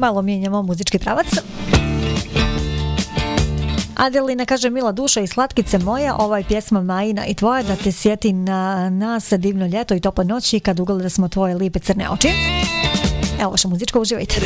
malo mijenjamo muzički pravac. Adelina kaže, mila duša i slatkice moja, ova je pjesma Majina i tvoja, da te sjeti na nas divno ljeto i topla noći kad ugledali smo tvoje lipe crne oči. Evo vaša muzička, uživajte.